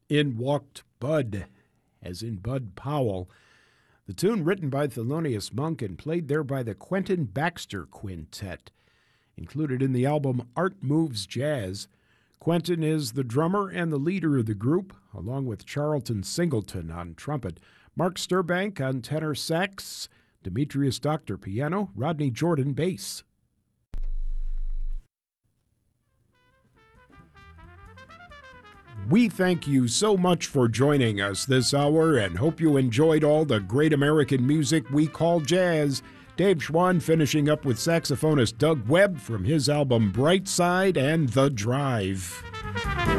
In walked Bud, as in Bud Powell. The tune written by Thelonious Monk and played there by the Quentin Baxter Quintet. Included in the album Art Moves Jazz, Quentin is the drummer and the leader of the group, along with Charlton Singleton on trumpet, Mark Sturbank on tenor sax, Demetrius Doctor piano, Rodney Jordan bass. We thank you so much for joining us this hour and hope you enjoyed all the great American music we call jazz. Dave Schwann finishing up with saxophonist Doug Webb from his album Bright Side and The Drive.